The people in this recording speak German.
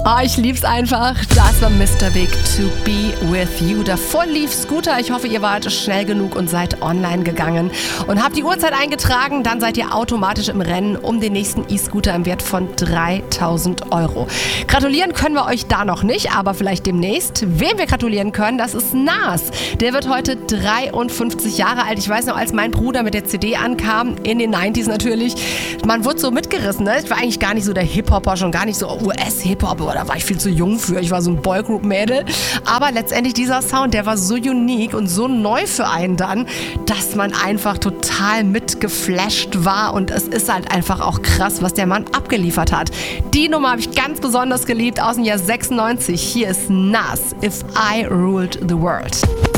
Oh, ich lieb's einfach. Das war Mr. Big, To Be With You. Davor lief Scooter. Ich hoffe, ihr wart schnell genug und seid online gegangen und habt die Uhrzeit eingetragen. Dann seid ihr automatisch im Rennen um den nächsten E-Scooter im Wert von 3.000 Euro. Gratulieren können wir euch da noch nicht, aber vielleicht demnächst. Wem wir gratulieren können, das ist Nas. Der wird heute 53 Jahre alt. Ich weiß noch, als mein Bruder mit der CD ankam, in den 90s natürlich, man wurde so mitgerissen. Ne? Ich war eigentlich gar nicht so der Hip-Hopper, schon gar nicht so US-Hip-Hop, oder da war ich viel zu jung für. Ich war so ein Boygroup-Mädel. Aber letztendlich dieser Sound, der war so unique und so neu für einen dann, dass man einfach total mitgeflasht war. Und es ist halt einfach auch krass, was der Mann abgeliefert hat. Die Nummer habe ich ganz besonders geliebt aus dem Jahr 96. Hier ist Nas, If I Ruled the World.